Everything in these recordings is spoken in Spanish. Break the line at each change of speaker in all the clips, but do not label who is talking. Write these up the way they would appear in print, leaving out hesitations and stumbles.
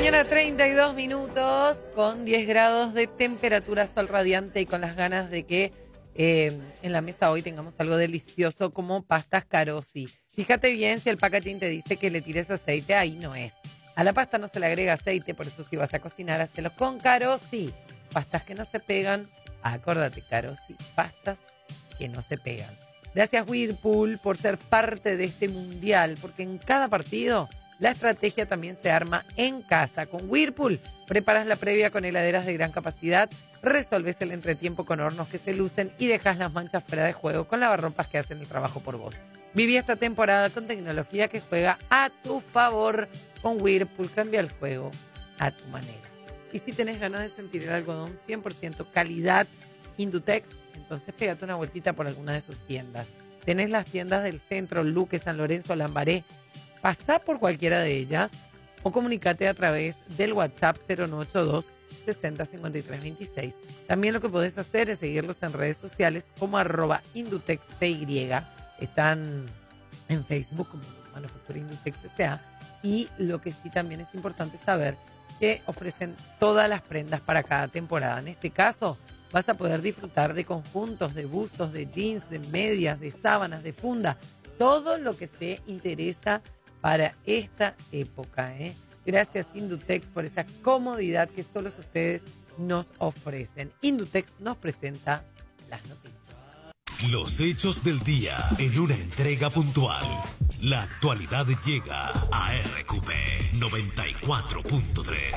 mañana, 32 minutos, con 10 grados de temperatura, sol radiante y con las ganas de que en la mesa hoy tengamos algo delicioso como pastas Carosi. Fíjate bien si el packaging te dice que le tires aceite, ahí no es. A la pasta no se le agrega aceite, por eso si vas a cocinar, hacelo con Carosi. Pastas que no se pegan, acórdate, Carosi, pastas que no se pegan. Gracias Whirlpool por ser parte de este mundial, porque en cada partido la estrategia también se arma en casa. Con Whirlpool preparas la previa con heladeras de gran capacidad, resolves el entretiempo con hornos que se lucen y dejas las manchas fuera de juego con lavarropas que hacen el trabajo por vos. Viví esta temporada con tecnología que juega a tu favor. Con Whirlpool cambia el juego a tu manera. Y si tenés ganas de sentir el algodón 100% calidad Indutex, entonces pégate una vueltita por alguna de sus tiendas. Tenés las tiendas del centro, Luque, San Lorenzo, Lambaré. Pasá por cualquiera de ellas o comunícate a través del WhatsApp 0982 60 53 26. También lo que podés hacer es seguirlos en redes sociales como @IndutexPY. Están en Facebook como Manufactura Indutex S.A. Y lo que sí también es importante saber que ofrecen todas las prendas para cada temporada. En este caso vas a poder disfrutar de conjuntos, de buzos, de jeans, de medias, de sábanas, de funda. Todo lo que te interesa para esta época. Gracias Indutex por esa comodidad que solo ustedes nos ofrecen. Indutex nos presenta las noticias.
Los hechos del día en una entrega puntual. La actualidad llega a RQP 94.3.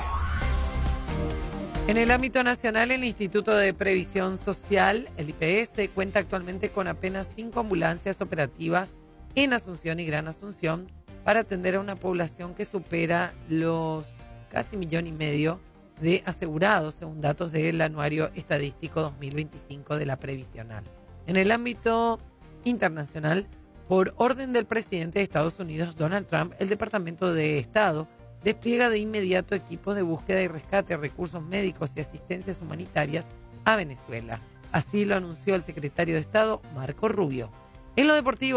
En el ámbito nacional, el Instituto de Previsión Social, el IPS, cuenta actualmente con apenas 5 ambulancias operativas en Asunción y Gran Asunción para atender a una población que supera los casi 1,5 millones de asegurados, según datos del Anuario Estadístico 2025 de la Previsional. En el ámbito internacional, por orden del presidente de Estados Unidos, Donald Trump, el Departamento de Estado despliega de inmediato equipos de búsqueda y rescate, recursos médicos y asistencias humanitarias a Venezuela. Así lo anunció el secretario de Estado, Marco Rubio. En lo deportivo,